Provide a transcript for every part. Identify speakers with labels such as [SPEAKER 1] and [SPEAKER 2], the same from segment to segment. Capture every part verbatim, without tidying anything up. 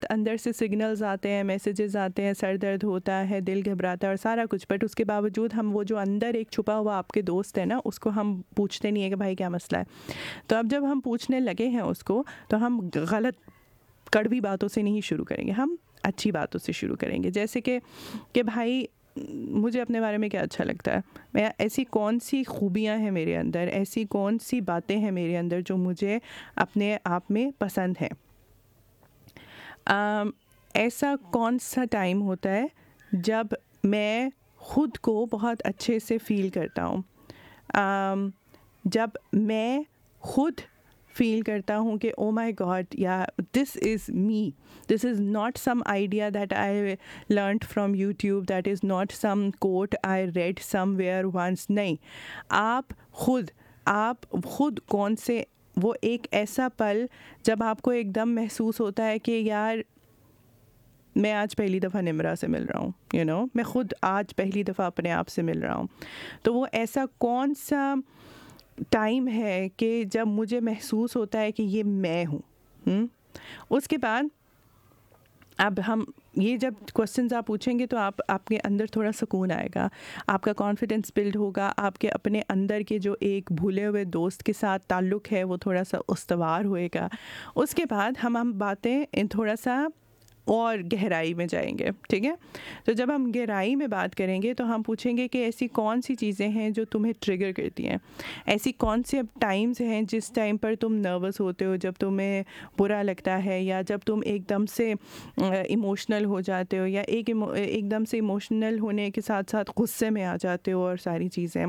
[SPEAKER 1] अंदर से सिग्नल्स आते हैं, मैसेजेस आते हैं, सर दर्द होता है, दिल घबराता है और सारा कुछ, बट उसके बावजूद हम वो जो अंदर एक छुपा हुआ आपके दोस्त है ना, उसको हम पूछते नहीं है कि भाई क्या मसला है। तो अब जब हम पूछने लगे हैं उसको, तो हम गलत कड़वी बातों से नहीं शुरू करेंगे, हम अच्छी बातों से शुरू करेंगे। जैसे कि कि भाई मुझे अपने बारे में क्या अच्छा लगता है, मैं ऐसी कौन सी खूबियाँ हैं मेरे अंदर, ऐसी कौन सी बातें हैं मेरे अंदर जो मुझे अपने आप में पसंद है। um, ऐसा कौन सा टाइम होता है जब मैं ख़ुद को बहुत अच्छे से फ़ील करता हूँ, um, जब मैं ख़ुद फील करता हूँ कि ओ माई गॉड, या this is me, this is not some idea that I learned from YouTube, that is not some coat I read somewhere once. नहीं, आप खुद आप खुद कौन से, वो एक ऐसा पल जब आपको एकदम महसूस होता है कि यार मैं आज पहली दफ़ा निम्रा से मिल रहा हूँ, यू नो मैं ख़ुद आज पहली दफ़ा अपने आप से मिल रहा हूँ। तो वो ऐसा कौन सा टाइम है कि जब मुझे महसूस होता है कि ये मैं हूँ। हुँ? उसके बाद अब हम ये जब क्वेश्चंस आप पूछेंगे तो आप आपके अंदर थोड़ा सुकून आएगा, आपका कॉन्फिडेंस बिल्ड होगा, आपके अपने अंदर के जो एक भूले हुए दोस्त के साथ ताल्लुक़ है वो थोड़ा सा उस्तवार होएगा। उसके बाद हम हम बातें थोड़ा सा और गहराई में जाएंगे, ठीक है। तो जब हम गहराई में बात करेंगे तो हम पूछेंगे कि ऐसी कौन सी चीज़ें हैं जो तुम्हें ट्रिगर करती हैं, ऐसी कौन से टाइम्स हैं जिस टाइम पर तुम नर्वस होते हो, जब तुम्हें बुरा लगता है, या जब तुम एकदम से इमोशनल हो जाते हो, या एक एकदम से इमोशनल होने के साथ साथ गुस्से में आ जाते हो और सारी चीज़ें।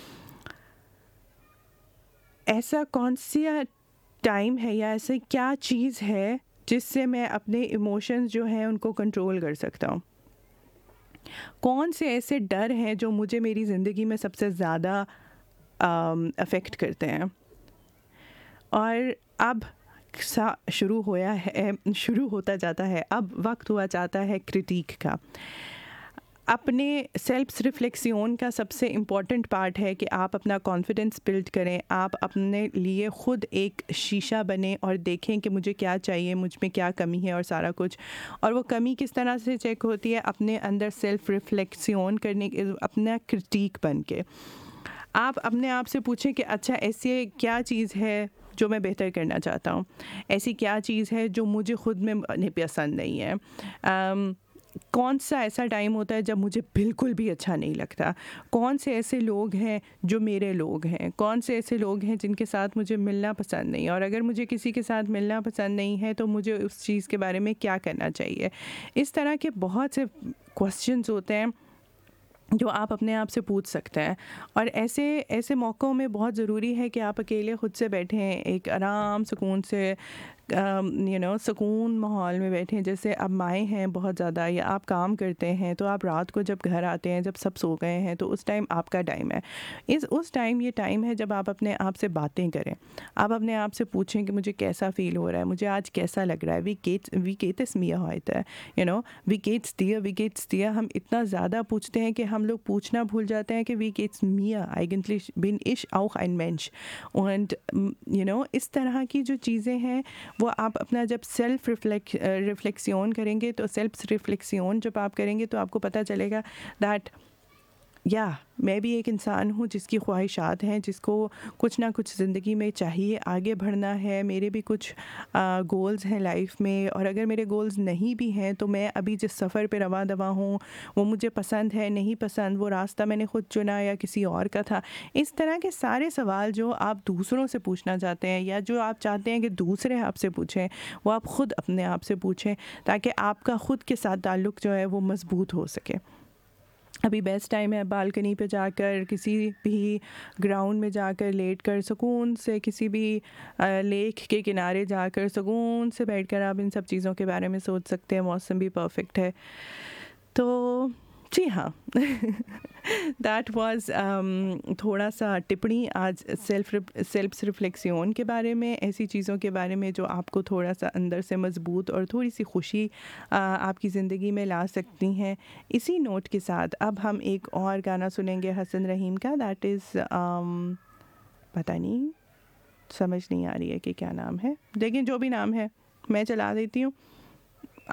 [SPEAKER 1] ऐसा कौन सा टाइम है या ऐसे क्या चीज़ है जिससे मैं अपने इमोशंस जो हैं उनको कंट्रोल कर सकता हूँ। कौन से ऐसे डर हैं जो मुझे मेरी ज़िंदगी में सबसे ज़्यादा अफेक्ट करते हैं। और अब शुरू होया है शुरू होता जाता है अब वक्त हुआ जाता है क्रिटिक का। अपने सेल्फ रिफ्लेक्शन का सबसे इम्पॉर्टेंट पार्ट है कि आप अपना कॉन्फिडेंस बिल्ड करें, आप अपने लिए ख़ुद एक शीशा बने और देखें कि मुझे क्या चाहिए, मुझ में क्या कमी है और सारा कुछ। और वो कमी किस तरह से चेक होती है, अपने अंदर सेल्फ रिफ्लेक्शन करने के, अपना क्रिटिक बन के आप अपने आप से पूछें कि अच्छा ऐसी क्या चीज़ है जो मैं बेहतर करना चाहता हूँ, ऐसी क्या चीज़ है जो मुझे ख़ुद में पसंद नहीं है। um, कौन सा ऐसा टाइम होता है जब मुझे बिल्कुल भी अच्छा नहीं लगता, कौन से ऐसे लोग हैं जो मेरे लोग हैं, कौन से ऐसे लोग हैं जिनके साथ मुझे मिलना पसंद नहीं, और अगर मुझे किसी के साथ मिलना पसंद नहीं है तो मुझे उस चीज़ के बारे में क्या करना चाहिए। इस तरह के बहुत से क्वेश्चंस होते हैं जो आप अपने आप से पूछ सकते हैं। और ऐसे ऐसे मौक़ों में बहुत ज़रूरी है कि आप अकेले ख़ुद से बैठें, एक आराम सुकून से यू नो सुकून माहौल में बैठें। जैसे अब माएँ हैं बहुत ज़्यादा, या आप काम करते हैं तो आप रात को जब घर आते हैं, जब सब सो गए हैं, तो उस टाइम आपका टाइम है। इस उस टाइम ये टाइम है जब आप अपने आप से बातें करें, आप अपने आप से पूछें कि मुझे कैसा फ़ील हो रहा है, मुझे आज कैसा लग रहा है। वी गेट वी गेट इस मिया होता है, यू नो वी गेट्स दिया वी गेट्स दिया हम इतना ज़्यादा पूछते हैं कि हम लोग पूछना भूल जाते हैं कि we gets Mia eigentlich bin ich auch ein Mensch। और यू नो इस तरह की जो चीज़ें हैं वो आप अपना जब सेल्फ रिफ्लेक्ट रिफ्लेक्शन करेंगे, तो सेल्फ रिफ्लेक्शन जब आप करेंगे तो आपको पता चलेगा दैट या मैं भी एक इंसान हूँ जिसकी ख्वाहिशात हैं, जिसको कुछ ना कुछ ज़िंदगी में चाहिए, आगे बढ़ना है, मेरे भी कुछ गोल्स हैं लाइफ में। और अगर मेरे गोल्स नहीं भी हैं तो मैं अभी जिस सफ़र पे रवा दवा हूँ वो मुझे पसंद है नहीं पसंद, वो रास्ता मैंने ख़ुद चुना या किसी और का था। इस तरह के सारे सवाल जो आप दूसरों से पूछना चाहते हैं या जो आप चाहते हैं कि दूसरे आपसे पूछें, वो आप ख़ुद अपने आप से पूछें, ताकि आपका ख़ुद के साथ ताल्लुक़ जो है वो मज़बूत हो सके। अभी बेस्ट टाइम है बालकनी पे जाकर, किसी भी ग्राउंड में जाकर लेट कर सुकून से, किसी भी लेक के किनारे जाकर सुकून से बैठकर आप इन सब चीज़ों के बारे में सोच सकते हैं। मौसम भी परफेक्ट है, तो जी हाँ दैट वाज थोड़ा सा टिप्पणी आज सेल्फ सेल्फ रिफ्लेक्शन के बारे में, ऐसी चीज़ों के बारे में जो आपको थोड़ा सा अंदर से मज़बूत और थोड़ी सी खुशी आ, आपकी ज़िंदगी में ला सकती हैं। इसी नोट के साथ अब हम एक और गाना सुनेंगे हसन रहीम का, दैट इज़ पता नहीं समझ नहीं आ रही है कि क्या नाम है, लेकिन जो भी नाम है मैं चला देती हूँ।